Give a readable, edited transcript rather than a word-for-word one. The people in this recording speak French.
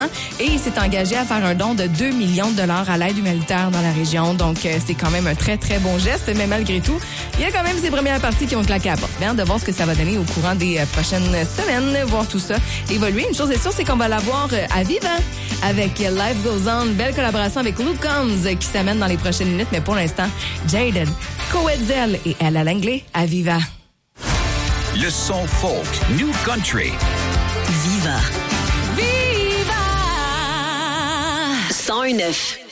Et il s'est engagé à faire un don de 2 millions de dollars à l'aide humanitaire dans la région. Donc, c'est quand même un très, très bon geste. Mais malgré tout, il y a quand même ces premières parties qui ont claqué à la porte. Bien, de voir ce que ça va donner au courant des prochaines semaines, voir tout ça évoluer. Une chose est sûre, c'est qu'on va la voir à Viva avec Life Goes On. Belle collaboration avec Luke Combs qui s'amène dans les prochaines minutes. Mais pour l'instant, Jaden, Coetzel et Ella Langley à Viva. Le son folk, New Country. Viva. 101.9.